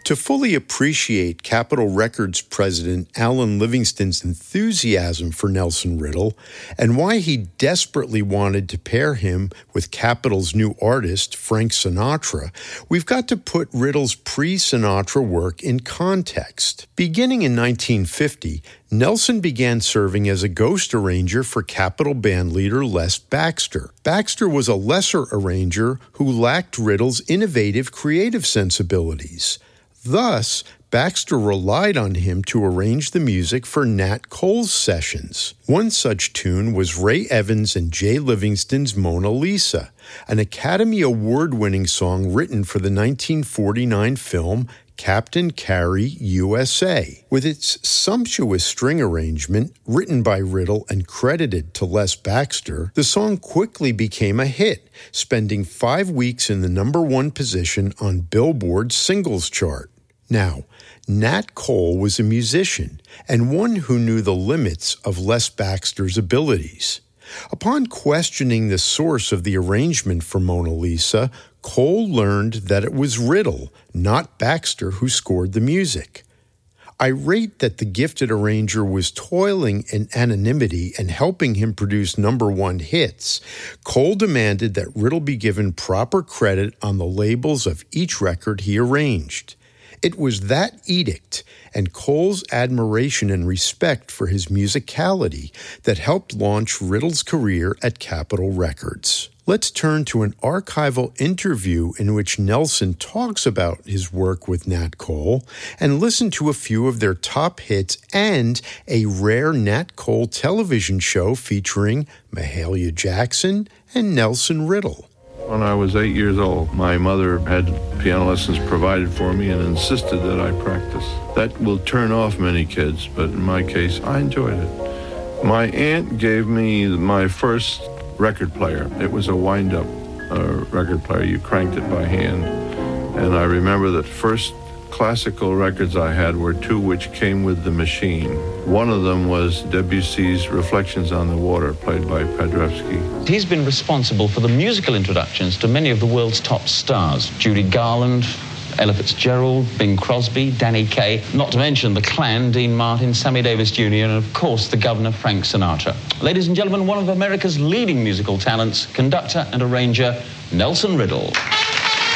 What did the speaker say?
To fully appreciate Capitol Records president Alan Livingston's enthusiasm for Nelson Riddle and why he desperately wanted to pair him with Capitol's new artist, Frank Sinatra, we've got to put Riddle's pre-Sinatra work in context. Beginning in 1950, Nelson began serving as a ghost arranger for Capitol bandleader Les Baxter. Baxter was a lesser arranger who lacked Riddle's innovative creative sensibilities. Thus, Baxter relied on him to arrange the music for Nat Cole's sessions. One such tune was Ray Evans and Jay Livingston's Mona Lisa, an Academy Award-winning song written for the 1949 film Captain Carey, USA. With its sumptuous string arrangement, written by Riddle and credited to Les Baxter, the song quickly became a hit, spending 5 weeks in the #1 position on Billboard's singles chart. Now, Nat Cole was a musician and one who knew the limits of Les Baxter's abilities. Upon questioning the source of the arrangement for Mona Lisa, Cole learned that it was Riddle, not Baxter, who scored the music. Irate that the gifted arranger was toiling in anonymity and helping him produce #1 hits, Cole demanded that Riddle be given proper credit on the labels of each record he arranged. It was that edict and Cole's admiration and respect for his musicality that helped launch Riddle's career at Capitol Records. Let's turn to an archival interview in which Nelson talks about his work with Nat Cole and listen to a few of their top hits and a rare Nat Cole television show featuring Mahalia Jackson and Nelson Riddle. When I was 8 years old, my mother had piano lessons provided for me and insisted that I practice. That will turn off many kids, but in my case, I enjoyed it. My aunt gave me my first record player. It was a wind-up record player. You cranked it by hand. And I remember that first classical records I had were two which came with the machine. One of them was Debussy's Reflections on the Water, played by Paderewski. He's been responsible for the musical introductions to many of the world's top stars. Judy Garland, Ella Fitzgerald, Bing Crosby, Danny Kaye, not to mention the Clan, Dean Martin, Sammy Davis Jr., and of course the Governor, Frank Sinatra. Ladies and gentlemen, one of America's leading musical talents, conductor and arranger, Nelson Riddle.